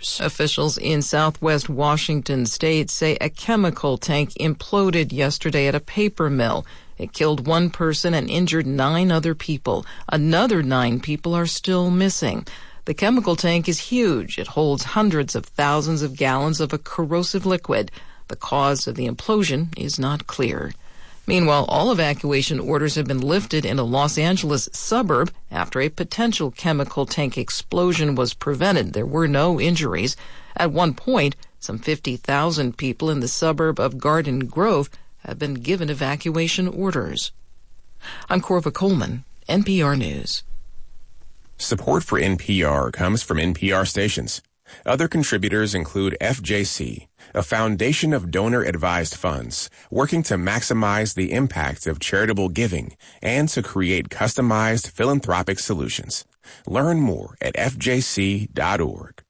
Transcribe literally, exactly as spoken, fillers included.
others. Officials in southwest Washington state say a chemical tank imploded yesterday at a paper mill. It killed one person and injured nine other people. Another nine people are still missing. The chemical tank is huge. It holds hundreds of thousands of gallons of a corrosive liquid. The cause of the implosion is not clear. Meanwhile, all evacuation orders have been lifted in a Los Angeles suburb after a potential chemical tank explosion was prevented. There were no injuries. At one point, some fifty thousand people in the suburb of Garden Grove have been given evacuation orders. I'm Corva Coleman, N P R News. Support for N P R comes from N P R stations. Other contributors include F J C, a foundation of donor-advised funds working to maximize the impact of charitable giving and to create customized philanthropic solutions. Learn more at F J C dot org.